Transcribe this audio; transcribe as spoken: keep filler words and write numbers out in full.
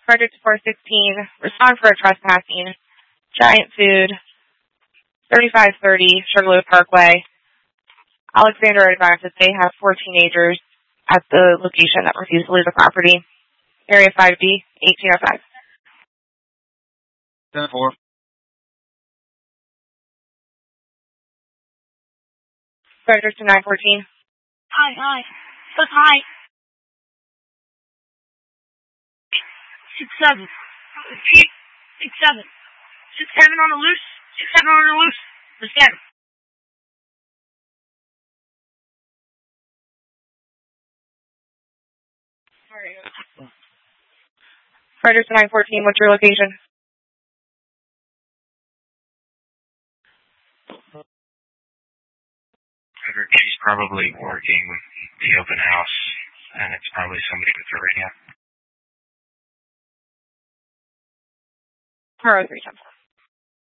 Frederick four sixteen, respond for a trespassing. Giant Food, thirty-five thirty Sugarloaf Parkway. Alexander advised that they have four teenagers at the location that refuse to leave the property. Area five D, eighteen oh five. ten four. Frederick to nine fourteen. Hi, hi. Says hi. Six seven. Six, six seven. Six seven on the loose. Six seven on the loose. Understand. Frederick to nine fourteen, what's your location? Frederick, she's probably working the open house, and it's probably somebody with a radio. Tomorrow three times.